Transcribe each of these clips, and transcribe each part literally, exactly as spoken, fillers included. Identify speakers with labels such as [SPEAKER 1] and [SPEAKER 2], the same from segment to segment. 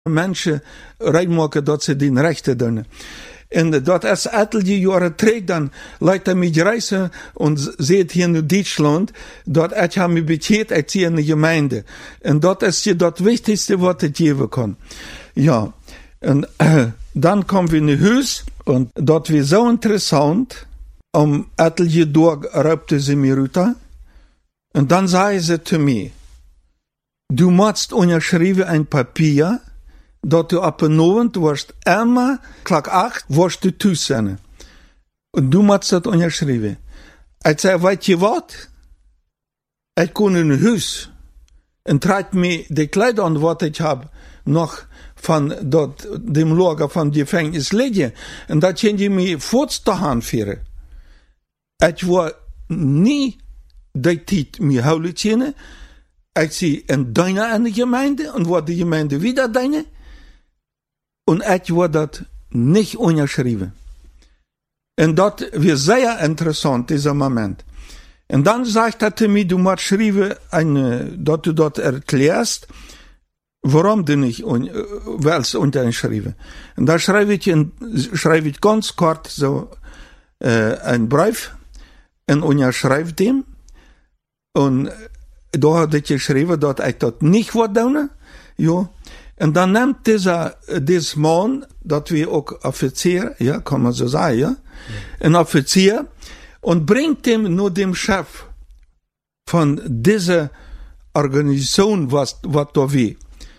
[SPEAKER 1] Menschen reinmaken dat ze die rechten doen. En dat is etliche jaren terug, dan leidt hij mij reizen en zegt hier in Duitsland, dat ik heb me bekeerd uit hier in de gemeente. En dat is je dat wichtigste wat het geven kan. Ja, en uh, dan komen we naar huis, en dat was zo interessant, om etliche dag ruipte ze me uit. En dan zei ze te mij, du moest onderschrijven een papier, dat du op een avond worst eenmaal, klok acht, worst du thuis zijn. En du moest dat onderschrijven. Ik zei, weet je wat? Ik kon in huis. En trekt me de kleding aan wat ik heb, nog van dat, de lager van de gevangenis liggen. En dat ging je me voort te aanvieren. Ik was niet die tijd me houden zien. Ik zie een deine in de gemeente, en wat de gemeente wieder deine. En ik word dat niet onderschreven. En dat was zeer interessant, deze moment. En dan zegt hij te mij, du moet schrijven, en, uh, dat du dat erklärst, waarom du nicht un, uh, willst unterschreiben. En dan schrijf ik, in, schrijf ik ganz kort so, uh, een brief, en onderschrijf dem. En daar had ik geschreven dat ik dat niet wil doen. Ja. En dan neemt deze, deze man, dat we ook officier, ja, kan man zo zeggen, ja, een officier, en brengt hem naar de chef van deze organisatie, wat, wat er was.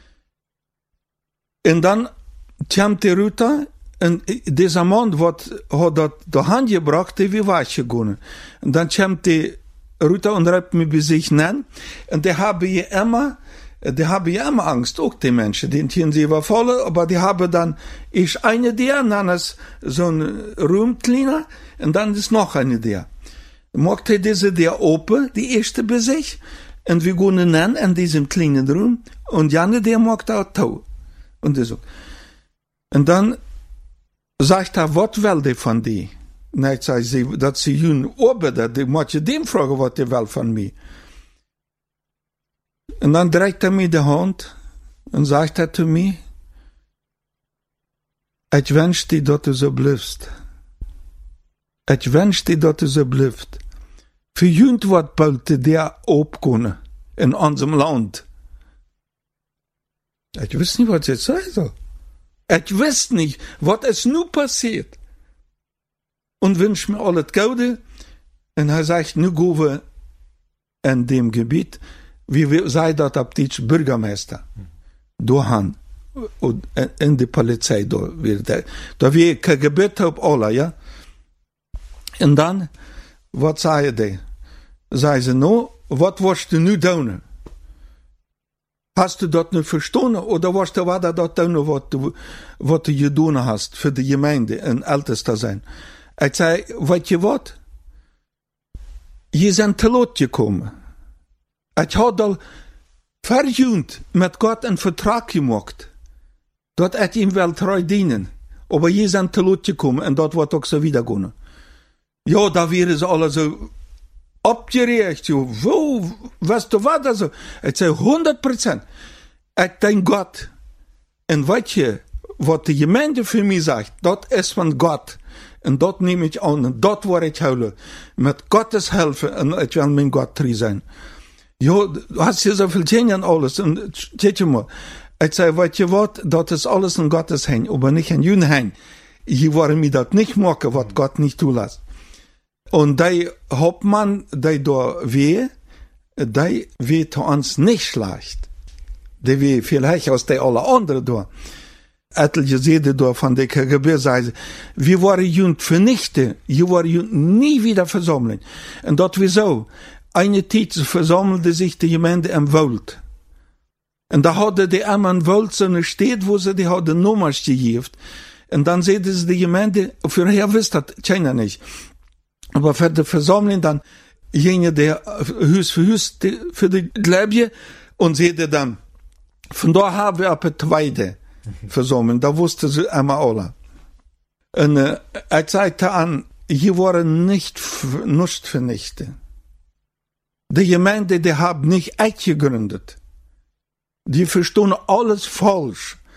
[SPEAKER 1] En dan kwam de Ruta, en deze man wat, had dat de hand gebracht, die we was gegaan. En dan kwam de Ruta en riep me bij zich nemen, en die hebben je immer, die haben ja immer Angst, auch die Menschen, die können sie überfallen, aber die haben dann, ist eine der, dann ist so ein Raum kleiner, und dann ist noch eine der. Macht er diese der open, die erste bei sich, und wir gehen dann in diesem kleinen Raum, und Janne der macht auch Tau. Und so. Und dann sagt er, was will die von dir? Und ich sage, dass sie jungen Arbeiter, die muss ich dem fragen, was die will von mir. Und dann dreht er mir die Hand und sagt er zu mir, ich wünsche dir, dass du so bleibst. Ich wünsche dir, dass du so bleibst. Für irgendwas wollte der aufkommen in unserem Land. Ich weiß nicht, was jetzt sein soll. Ich weiß nicht, was es nun passiert. Und wünsche mir alles Gute. Und er sagt, nu gehen wir in dem Gebiet, wie sei dat op die Bürgermeister, doorgaan, in de politie, door weer, dat we gebeurd op alle, ja. En dan, wat zei je die? Zei ze, nou, wat was je nu doen? Hast du dat nu verstaan, oder was du wat dat doen, wat, wat je gedaan hast, voor de gemeente, en ältest te zijn? Ik zei, weet je wat? Je bent te laat gekomen. Ik had al verjunt met God een vertrag gemaakt, dat ik hem wel trouw dienen. Maar je zijn te laat gekomen en dat wordt ook zo wieder gaan. Ja, daar werden ze alle zo opgericht. Wo, weißt du wat? Zo? Ik zei honderd procent. Ik denk God. En weet je, wat de gemeente voor mij zegt, dat is van God. En dat neem ik aan en dat word ik houden. Met Gottes helpen en ik wil mijn God trouw zijn. Ja, du hast hier so viel Genie an alles. Und steht je mal, ich sage, weißt du was, das ist alles in Gottes Hand, aber nicht in jungen Hand. Hier wollen wir das nicht machen, was Gott nicht zulässt. Und der Hauptmann, der da weh, der wird uns nicht schlecht. Der weh vielleicht aus der alle anderen da. Etliche Seele da von der K G B sagen, wir waren jung vernichten, wir waren jung nie wieder versammeln. Und das wieso? Eine Zeit versammelte sich die Gemeinde im Wald. Und da hatte die einmal im Wald so eine Stadt, wo sie die hatte Nummers gegeben. Und dann sehen sie die Gemeinde, vorher wisst das keiner nicht. Aber für die Versammlung dann, jene der Hüs für Hüs für die Gläubige, und seht dann, von da haben wir eine zweite versammeln. Da wusste sie einmal alle. Und äh, er zeigte an, hier waren nicht, nicht vernichtet. Die Gemeinde, die haben nicht echt gegründet. Die verstehen alles falsch.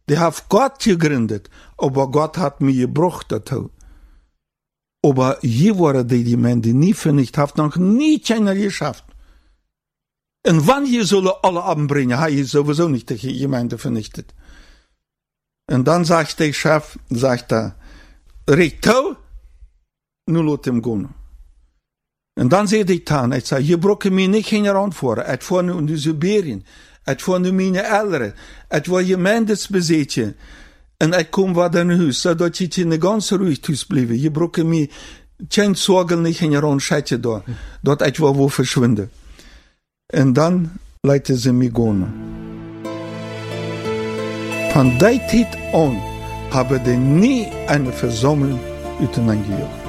[SPEAKER 1] Die hat Gott gegründet, aber Gott hat mir gebrochen dazu. Aber hier waren die, die Menschen nie vernichtet, hat noch nie keiner geschafft. Und wann je sollen alle anbringen, hat je sowieso nicht die Gemeinde vernichtet. Und dann sagt der Chef, sagt er, red toe, nu laat hem gaan. En dan zei hij dan, hij zei, je brokken mij niet geen antwoorden, het voor nu in Siberië, het voor nu mijn ouderen, het voor je mendes bezetje, en ik kom wat in huis, zodat je in de ganze ruhig thuis blijven. Je brokken mij geen zorgen niet geen rondschetje daar, dat ik wel wil verschwinden. En dan leidden ze mij gaan. Van die tijd aan hebben die nie eine Versammlung uiteinander gejocht.